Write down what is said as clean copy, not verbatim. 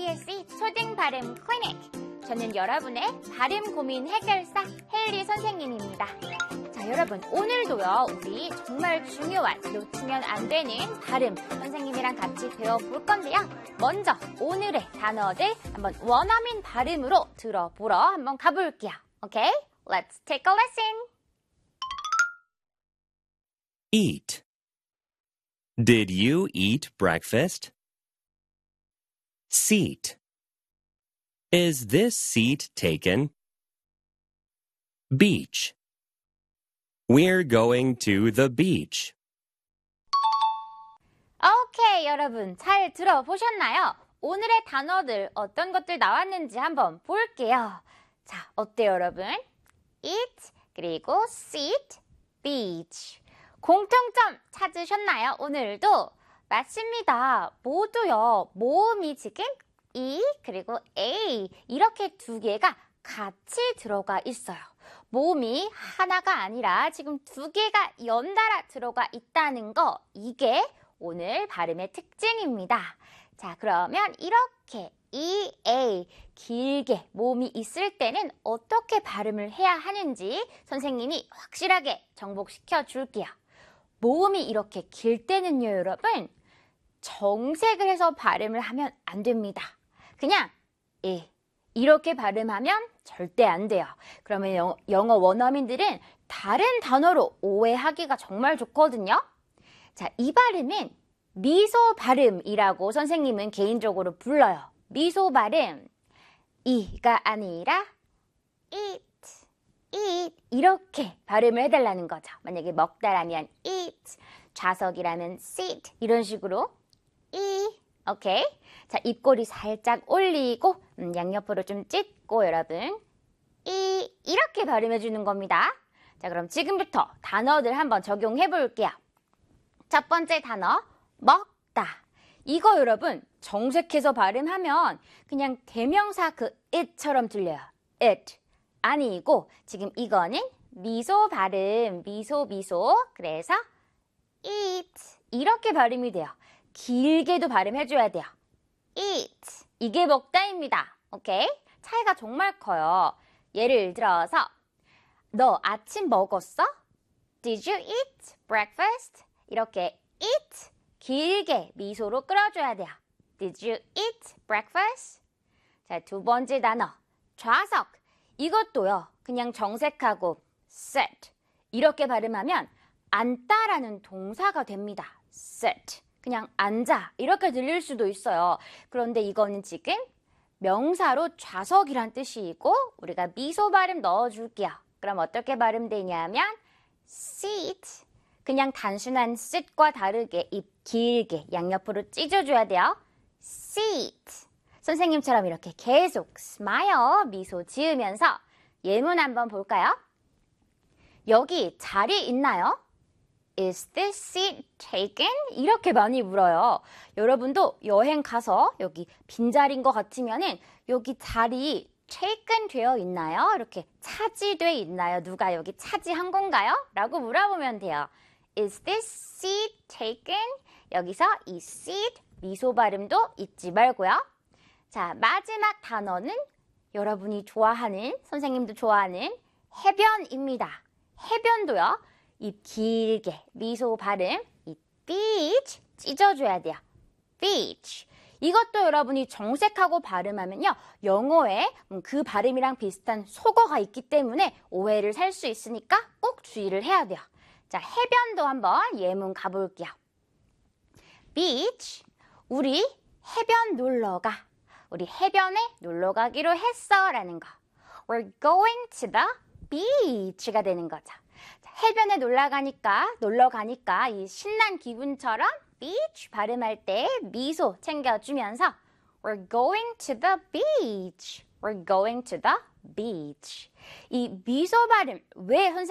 IBSC 초등 발음 클리닉. 저는 여러분의 발음 고민 해결사 헨리 선생님입니다. 자, 여러분 오늘도요 우리 정말 중요한 놓치면 안 되는 발음 선생님이랑 같이 배워볼 건데요. 먼저 오늘의 단어들 한번 원어민 발음으로 들어보러 한번 가볼게요. 오케이? Let's take a lesson. Eat. Did you eat breakfast? Seat. Is this seat taken? Beach. We're going to the beach. 오케이, 여러분 잘 들어보셨나요? 오늘의 단어들 어떤 것들 나왔는지 한번 볼게요. 자, 어때요, 여러분? Eat, 그리고 seat, beach. 공통점 찾으셨나요? 오늘도? 맞습니다. 모두요. 모음이 지금 E 그리고 A 이렇게 두 개가 같이 들어가 있어요. 모음이 하나가 아니라 지금 두 개가 연달아 들어가 있다는 거, 이게 오늘 발음의 특징입니다. 자, 그러면 이렇게 E, A 길게 모음이 있을 때는 어떻게 발음을 해야 하는지 선생님이 확실하게 정복시켜 줄게요. 모음이 이렇게 길 때는요, 여러분, 정색을 해서 발음을 하면 안 됩니다. 그냥 이렇게 발음하면 절대 안 돼요. 그러면 영어 원어민들은 다른 단어로 오해하기가 정말 좋거든요. 자, 이 발음은 미소 발음이라고 선생님은 개인적으로 불러요. 미소 발음. 이가 아니라 eat, eat 이렇게 발음을 해달라는 거죠. 만약에 먹다라면 eat, 좌석이라면 sit 이런 식으로 오케이? 자, 입꼬리 살짝 올리고 양옆으로 좀 찢고 여러분 이렇게 발음해 주는 겁니다. 자, 그럼 지금부터 단어들 한번 적용해 볼게요. 첫 번째 단어 먹다. 이거 여러분 정색해서 발음하면 그냥 대명사 그 it처럼 들려요. it 아니고 지금 이거는 미소 발음, 미소 그래서 eat 이렇게 발음이 돼요. 길게도 발음해줘야 돼요. eat 이게 먹다입니다. 오케이? 차이가 정말 커요. 예를 들어서 너 아침 먹었어? Did you eat breakfast? 이렇게 eat 길게 미소로 끌어줘야 돼요. Did you eat breakfast? 자, 두 번째 단어 좌석. 이것도요 그냥 정색하고 sit 이렇게 발음하면 앉다라는 동사가 됩니다. sit 그냥 앉아 이렇게 들릴 수도 있어요. 그런데 이거는 지금 명사로 좌석이란 뜻이고 우리가 미소 발음 넣어줄게요. 그럼 어떻게 발음되냐면 seat 그냥 단순한 sit과 다르게 입 길게 양옆으로 찢어줘야 돼요. seat 선생님처럼 이렇게 계속 smile 미소 지으면서 예문 한번 볼까요? 여기 자리 있나요? Is this seat taken? 이렇게 많이 물어요. 여러분도 여행 가서 여기 빈자리인 것 같으면은 여기 자리 taken 되어 있나요? 이렇게 차지돼 있나요? 누가 여기 차지한 건가요? 라고 물어보면 돼요. Is this seat taken? 여기서 이 seat 미소 발음도 잊지 말고요. 자, 마지막 단어는 여러분이 좋아하는, 선생님도 좋아하는 해변입니다. 해변도요. 입 길게 미소 발음 이 beach 찢어줘야 돼요. beach 이것도 여러분이 정색하고 발음하면요 영어에 그 발음이랑 비슷한 속어가 있기 때문에 오해를 살 수 있으니까 꼭 주의를 해야 돼요. 자, 해변도 한번 예문 가볼게요. beach 우리 해변 놀러가 우리 해변에 놀러 가기로 했어 라는 거. We're going to the beach가 되는 거죠. 해변에 놀러 가니까 이 신난 기분처럼 beach 발음할 때 미소 챙겨주면서 We're going to the beach. We're going to the beach. 이 미소 발음 왜 선생님